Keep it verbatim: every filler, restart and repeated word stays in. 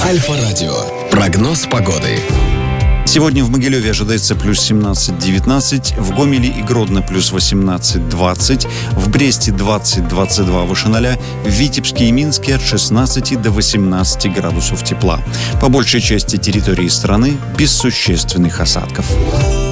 Альфа-радио. Прогноз погоды. Сегодня в Могилеве ожидается плюс семнадцать-девятнадцать, в Гомеле и Гродно плюс восемнадцать-двадцать, в Бресте двадцать-двадцать два выше ноля, в Витебске и Минске от шестнадцати до восемнадцати градусов тепла. По большей части территории страны без существенных осадков.